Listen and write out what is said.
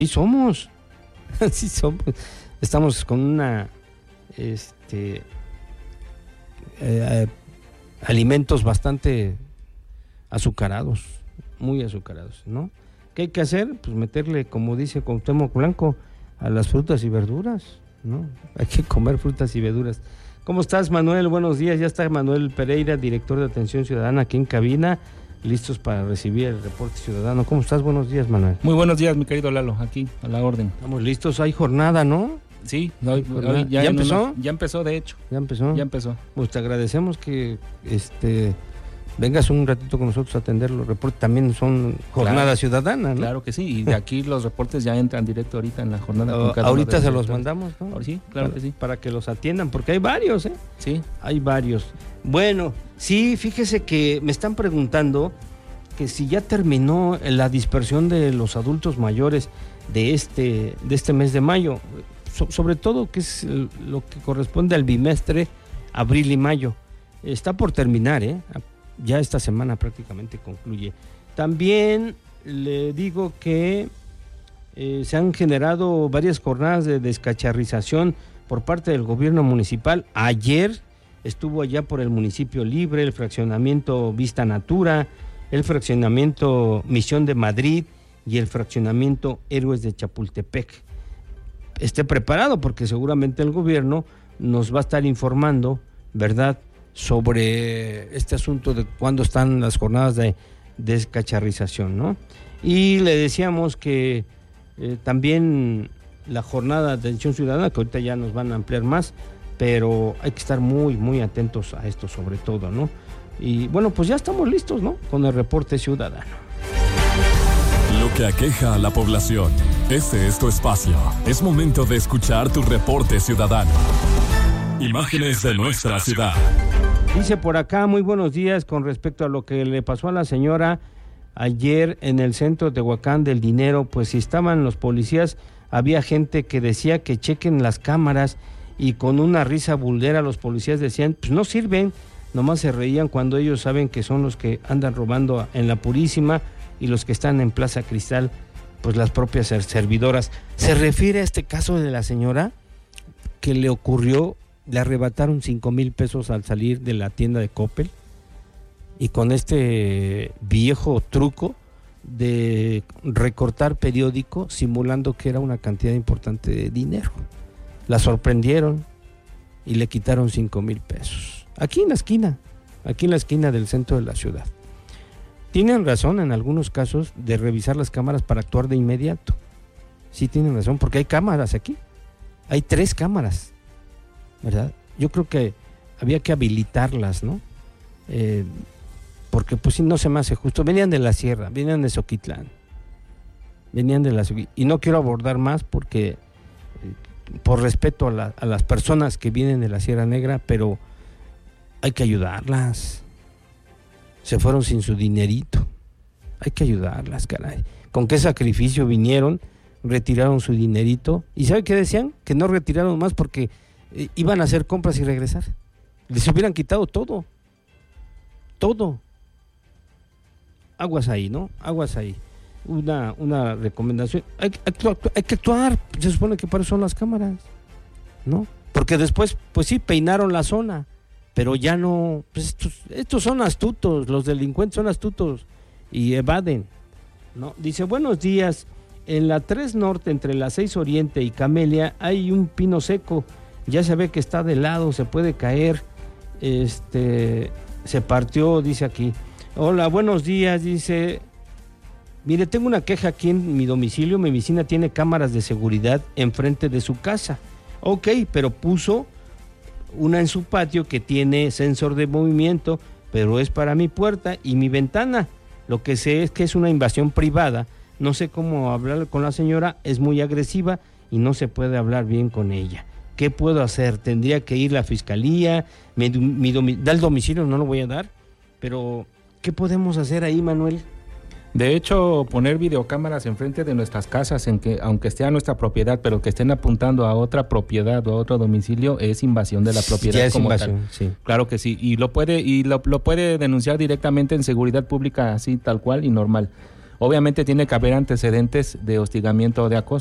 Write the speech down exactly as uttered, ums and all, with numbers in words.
Sí somos, sí somos. Estamos con una, este, eh, eh, alimentos bastante azucarados, muy azucarados, ¿no? ¿Qué hay que hacer? Pues meterle, como dice Cuauhtémoc Blanco, a las frutas y verduras, ¿no? Hay que comer frutas y verduras. ¿Cómo estás, Manuel? Buenos días. Ya está Manuel Pereira, director de Atención Ciudadana, aquí en cabina, listos para recibir el reporte ciudadano. ¿Cómo estás? Buenos días, Manuel. Muy buenos días, mi querido Lalo, aquí a la orden. Estamos listos. Hay jornada, ¿no? Sí, hoy, hoy ya, ¿Ya empezó? Una, ya empezó, de hecho. Ya empezó. Ya empezó. Pues te agradecemos que este vengas un ratito con nosotros a atender los reportes. También son jornada claro, ciudadana, ¿no? Claro que sí, y de aquí los reportes ya entran directo ahorita en la jornada. Uh, con cada ahorita se los mandamos, ¿no? Ahora sí, claro para, que sí. Para que los atiendan, porque hay varios, ¿eh? Sí. Hay varios. Bueno, sí, fíjese que me están preguntando que si ya terminó la dispersión de los adultos mayores de este, de este mes de mayo, so, sobre todo que es lo que corresponde al bimestre abril y mayo. Está por terminar, ¿eh? Ya esta semana prácticamente concluye. También le digo que eh, se han generado varias jornadas de descacharrización por parte del gobierno municipal. Ayer estuvo allá por el municipio Libre, el fraccionamiento Vista Natura, el fraccionamiento Misión de Madrid y el fraccionamiento Héroes de Chapultepec. Esté preparado porque seguramente el gobierno nos va a estar informando, ¿verdad?, sobre este asunto de cuándo están las jornadas de descacharrización, ¿no? Y le decíamos que eh, también la jornada de atención ciudadana, que ahorita ya nos van a ampliar más, pero hay que estar muy, muy atentos a esto sobre todo, ¿no? Y bueno, pues ya estamos listos, ¿no?, con el reporte ciudadano. Lo que aqueja a la población. Este es tu espacio. Es momento de escuchar tu reporte ciudadano. Imágenes de nuestra ciudad. Dice por acá, muy buenos días, con respecto a lo que le pasó a la señora ayer en el centro de Tehuacán del Dinero. Pues si estaban los policías, había gente que decía que chequen las cámaras y con una risa vulgar los policías decían, pues no sirven, nomás se reían cuando ellos saben que son los que andan robando en la Purísima y los que están en Plaza Cristal, pues las propias servidoras. ¿Se refiere a este caso de la señora que le ocurrió? Le arrebataron cinco mil pesos al salir de la tienda de Coppel y con este viejo truco de recortar periódico simulando que era una cantidad importante de dinero. La sorprendieron y le quitaron cinco mil pesos. Aquí en la esquina, aquí en la esquina del centro de la ciudad. Tienen razón en algunos casos de revisar las cámaras para actuar de inmediato. Sí tienen razón, porque hay cámaras aquí. Hay tres cámaras, ¿verdad? Yo creo que había que habilitarlas, ¿no? Eh, porque pues si no se me hace justo. Venían de la sierra, venían de Xoquitlán, venían de la y no quiero abordar más porque eh, por respeto a, la, a las personas que vienen de la Sierra Negra, pero hay que ayudarlas. Se fueron sin su dinerito, hay que ayudarlas, caray. ¿Con qué sacrificio vinieron? Retiraron su dinerito y ¿sabe qué decían? Que no retiraron más porque eh, iban a hacer compras y regresar. Les hubieran quitado todo, todo. Aguas ahí, ¿no? Aguas ahí. Una, una recomendación. Hay, hay, hay que actuar. Se supone que para eso son las cámaras, ¿no? Porque después, pues sí, peinaron la zona, pero ya no. Pues estos, estos son astutos, los delincuentes son astutos y evaden, ¿no? Dice, buenos días. En la tres Norte, entre la seis Oriente y Camelia, hay un pino seco. Ya se ve que está de lado, se puede caer. Este, se partió, dice aquí. Hola, buenos días, dice. Mire, tengo una queja aquí en mi domicilio. Mi vecina tiene cámaras de seguridad enfrente de su casa. Ok, pero puso una en su patio que tiene sensor de movimiento, pero es para mi puerta y mi ventana. Lo que sé es que es una invasión privada. No sé cómo hablar con la señora, es muy agresiva y no se puede hablar bien con ella. ¿Qué puedo hacer? ¿Tendría que ir a la fiscalía? ¿Mi, mi domi- ¿Da el domicilio? No lo voy a dar. Pero, ¿qué podemos hacer ahí, Manuel? De hecho, poner videocámaras enfrente de nuestras casas, en que aunque esté a nuestra propiedad, pero que estén apuntando a otra propiedad o a otro domicilio, es invasión de la propiedad. Ya es como invasión, tal. Sí. Claro que sí, y lo puede y lo, lo puede denunciar directamente en seguridad pública, así tal cual y normal. obviamente tiene que haber antecedentes de hostigamiento o de acoso.